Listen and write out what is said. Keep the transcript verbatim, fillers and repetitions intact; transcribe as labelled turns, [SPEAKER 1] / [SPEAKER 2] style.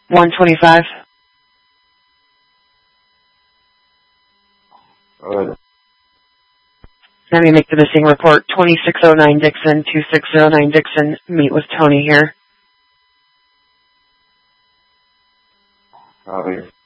[SPEAKER 1] one twenty-five.
[SPEAKER 2] Alright.
[SPEAKER 1] Let me make the missing report. twenty-six oh nine Dixon, twenty-six oh nine Dixon. Meet with Tony here.
[SPEAKER 2] Copy.